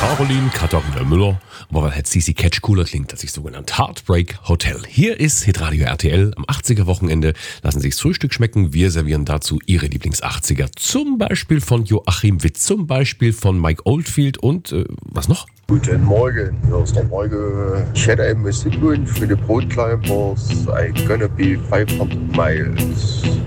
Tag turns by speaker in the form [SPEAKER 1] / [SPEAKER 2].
[SPEAKER 1] Caroline Katharina Müller. Aber weil CC Catch cooler klingt, das ist sogenannt Heartbreak Hotel. Hier ist Hitradio RTL am 80er Wochenende. Lassen Sie das Frühstück schmecken. Wir servieren dazu Ihre Lieblings-80er. Zum Beispiel von Joachim Witt, zum Beispiel von Mike Oldfield und was noch?
[SPEAKER 2] Guten Morgen, hier ist der Morgen. Ich hätte einen Musikwunsch für die Brotclimbers. I'm gonna be 500 miles.